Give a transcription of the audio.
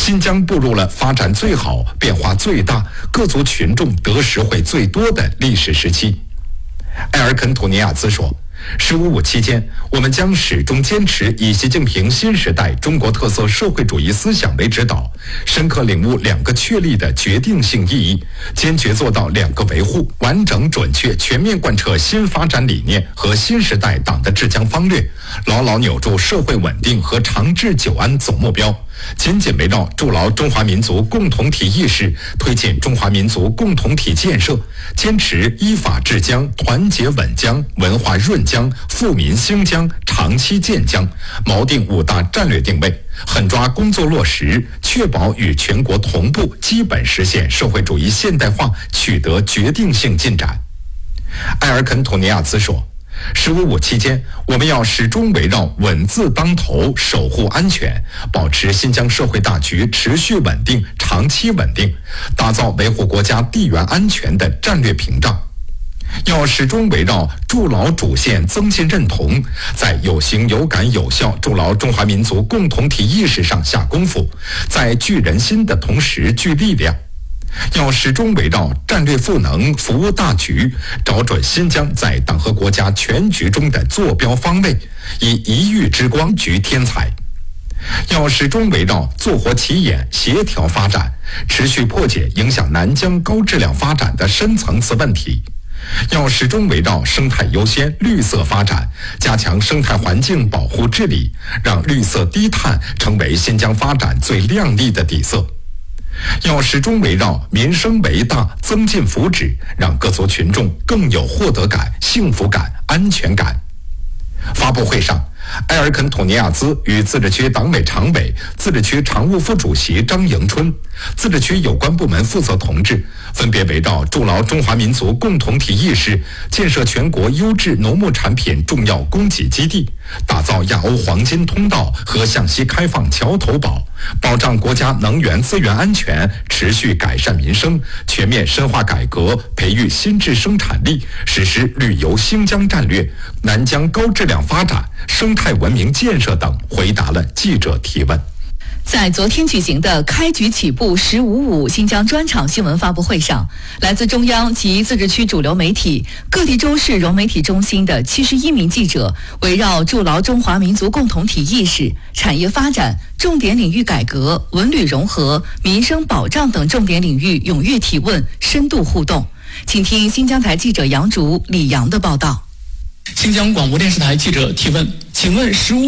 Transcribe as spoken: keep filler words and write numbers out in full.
新疆步入了发展最好、变化最大、各族群众得实惠最多的历史时期。埃尔肯图尼亚兹说，十五五期间，我们将始终坚持以习近平新时代中国特色社会主义思想为指导，深刻领悟两个确立的决定性意义，坚决做到两个维护，完整准确全面贯彻新发展理念和新时代党的治疆方略，牢牢扭住社会稳定和长治久安总目标，紧紧围绕筑牢中华民族共同体意识，推进中华民族共同体建设，坚持依法治疆、团结稳疆、文化润疆、富民兴疆、长期建疆，锚定五大战略定位，狠抓工作落实，确保与全国同步基本实现社会主义现代化取得决定性进展。埃尔肯图尼亚兹说，十五五期间，我们要始终围绕稳字当头，守护安全，保持新疆社会大局持续稳定、长期稳定，打造维护国家地缘安全的战略屏障。要始终围绕筑牢主线、增进认同，在有形有感有效筑牢中华民族共同体意识上下功夫，在聚人心的同时聚力量。要始终围绕战略赋能、服务大局，找准新疆在党和国家全局中的坐标方位，以一域之光聚天才。要始终围绕做活起眼、协调发展，持续破解影响南疆高质量发展的深层次问题。要始终围绕生态优先、绿色发展，加强生态环境保护治理，让绿色低碳成为新疆发展最亮丽的底色。要始终围绕民生为大，增进福祉，让各族群众更有获得感、幸福感、安全感。发布会上，埃尔肯图尼亚兹与自治区党委常委、自治区常务副主席张迎春、自治区有关部门负责同志分别围绕筑牢中华民族共同体意识，建设全国优质农牧产品重要供给基地，打造亚欧黄金通道和向西开放桥头堡，保障国家能源资源安全，持续改善民生，全面深化改革，培育新质生产力，实施旅游兴疆战略、南疆高质量发展、生态文明建设等，回答了记者提问。 在昨天举行的开局起步十五五新疆专场新闻发布会上，来自中央及自治区主流媒体、各地州市融媒体中心的七十一名记者，围绕筑牢中华民族共同体意识、产业发展、重点领域改革、文旅融合、民生保障等重点领域踊跃提问、深度互动。请听新疆台记者杨竹、李阳的报道。 新疆广播电视台记者提问：请问十五